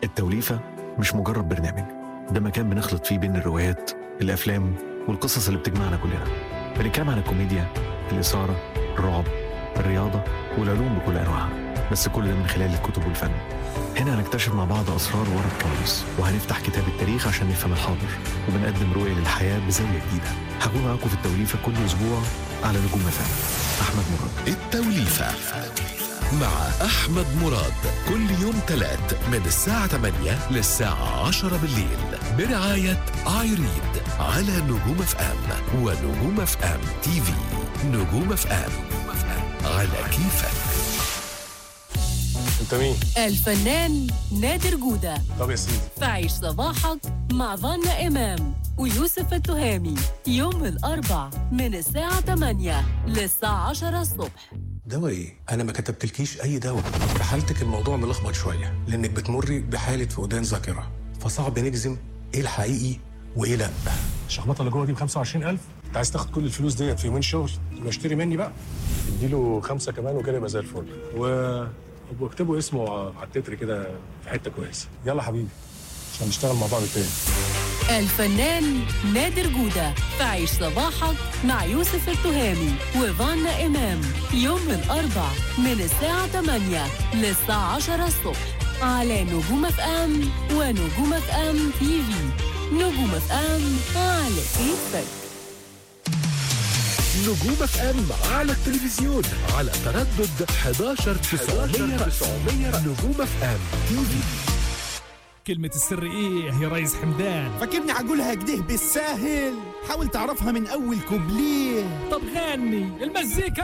التوليفة مش مجرد برنامج، ده مكان بنخلط فيه بين الروايات الأفلام والقصص اللي بتجمعنا كلنا. بنتكلم عن الكوميديا، الإثارة، الرعب، الرياضة والعلوم بكل أنواعها، بس كل ده من خلال الكتب والفن. هنا هنكتشف مع بعض أسرار ورا الكواليس، وهنفتح كتاب التاريخ عشان نفهم الحاضر، وبنقدم رؤية للحياة بزاوية جديدة. هكون معاكم في التوليفة كل أسبوع على نجوم FM. أحمد مراد. التوليفة مع أحمد مراد كل يوم تلات من الساعة 8 للساعة 10 بالليل برعاية آيريد على نجوم FM ونجوم FM TV. نجوم FM على كيفك. انت مين؟ الفنان نادر جودة. طب يا سيدي، فعيش صباحك مع فانا إمام ويوسف التهامي يوم الأربع من الساعة 8 للساعة 10 الصبح. دواء ايه؟ انا ما كتبتلكيش اي دواء. في حالتك الموضوع ملخبط شويه لانك بتمري بحاله فقدان ذاكره، فصعب نجزم ايه الحقيقي وايه لا. الشخبطه اللي جوه دي ب 25,000. انت عايز تاخد كل الفلوس ديت في يومين شغل؟ يبقى اشتري مني بقى. اديله 5 كمان وكده يبقى زي الفل. واكتبوا اسمه على التتر كده في حته كويسه. يلا حبيبي عشان نشتغل مع بعض تاني. الفنان نادر جودة فعيش صباحك مع يوسف التهامي وفانا إمام يوم الأربع من الساعة 8 للساعة 10 الصبح على نجوم FM ونجوم FM TV. نجوم FM على كيفك. نجوم FM على التلفزيون على تردد 11900 نجوم FM TV. كلمة السر ايه يا ريس حمدان؟ فاكرني عقولها كده بالساهل؟ حاول تعرفها من اول كوبليه. طب غني المزيكا.